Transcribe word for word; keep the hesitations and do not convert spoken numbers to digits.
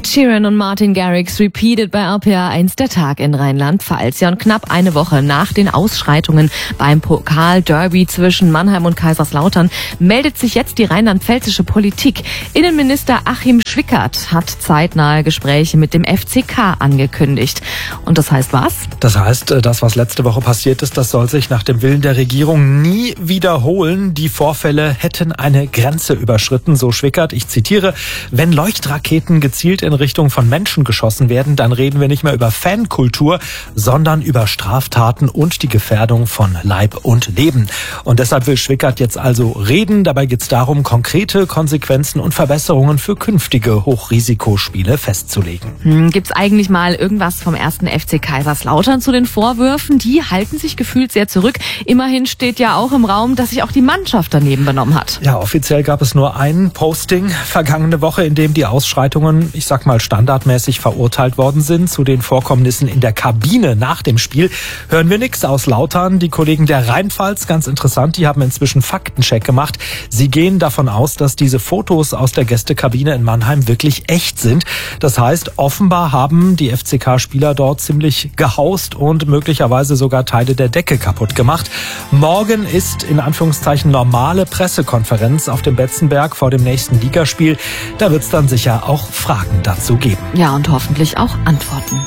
Ed Sheeran und Martin Garrix repeated bei R P R eins der Tag in Rheinland-Pfalz. Ja, und knapp eine Woche nach den Ausschreitungen beim Pokal-Derby zwischen Mannheim und Kaiserslautern meldet sich jetzt die rheinland-pfälzische Politik. Innenminister Achim Schwickert hat zeitnahe Gespräche mit dem F C K angekündigt. Und das heißt was? Das heißt, das, was letzte Woche passiert ist, das soll sich nach dem Willen der Regierung nie wiederholen. Die Vorfälle hätten eine Grenze überschritten, so Schwickert. Ich zitiere: Wenn Leuchtraketen gezielt in Richtung von Menschen geschossen werden, dann reden wir nicht mehr über Fankultur, sondern über Straftaten und die Gefährdung von Leib und Leben. Und deshalb will Schwickert jetzt also reden. Dabei geht es darum, konkrete Konsequenzen und Verbesserungen für künftige Hochrisikospiele festzulegen. Hm, gibt's eigentlich mal irgendwas vom ersten F C Kaiserslautern zu den Vorwürfen? Die halten sich gefühlt sehr zurück. Immerhin steht ja auch im Raum, dass sich auch die Mannschaft daneben benommen hat. Ja, offiziell gab es nur ein Posting vergangene Woche, in dem die Ausschreitungen, ich sag mal, standardmäßig verurteilt worden sind. Zu den Vorkommnissen in der Kabine nach dem Spiel hören wir nichts aus Lautern. Die Kollegen der Rheinpfalz, ganz interessant, die haben inzwischen Faktencheck gemacht. Sie gehen davon aus, dass diese Fotos aus der Gästekabine in Mannheim wirklich echt sind. Das heißt, offenbar haben die F C K-Spieler dort ziemlich gehaust und möglicherweise sogar Teile der Decke kaputt gemacht. Morgen ist in Anführungszeichen normale Pressekonferenz auf dem Betzenberg vor dem nächsten Ligaspiel. Da wird es dann sicher auch Fragen dazu geben. Ja, und hoffentlich auch Antworten.